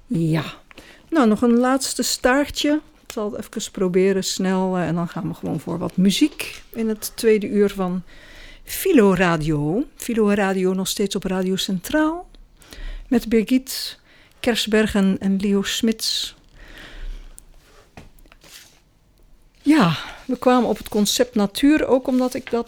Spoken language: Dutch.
Ja, nou nog een laatste staartje. Ik zal het even proberen snel en dan gaan we gewoon voor wat muziek in het tweede uur van Philo Radio. Philo Radio nog steeds op Radio Centraal met Birgit Kersbergen en Leo Smits. Ja, we kwamen op het concept natuur ook omdat ik dat